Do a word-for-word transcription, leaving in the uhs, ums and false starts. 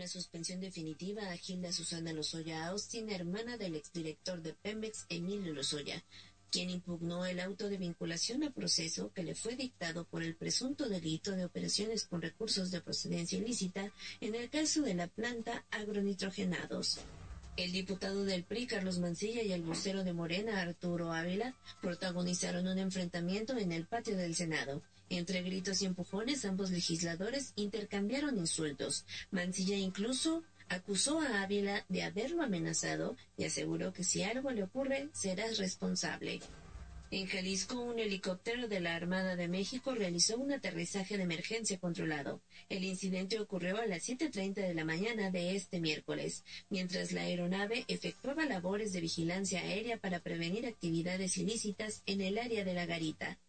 suspensión definitiva a Gilda Susana Lozoya Austin, hermana del exdirector de Pemex, Emilio Lozoya, quien impugnó el auto de vinculación a proceso que le fue dictado por el presunto delito de operaciones con recursos de procedencia ilícita en el caso de la planta agronitrogenados. El diputado del P R I, Carlos Mancilla, y el vocero de Morena, Arturo Ávila, protagonizaron un enfrentamiento en el patio del Senado. Entre gritos y empujones, ambos legisladores intercambiaron insultos. Mancilla incluso acusó a Ávila de haberlo amenazado y aseguró que si algo le ocurre, será responsable. En Jalisco, un helicóptero de la Armada de México realizó un aterrizaje de emergencia controlado. El incidente ocurrió a las siete treinta de la mañana de este miércoles, mientras la aeronave efectuaba labores de vigilancia aérea para prevenir actividades ilícitas en el área de la garita.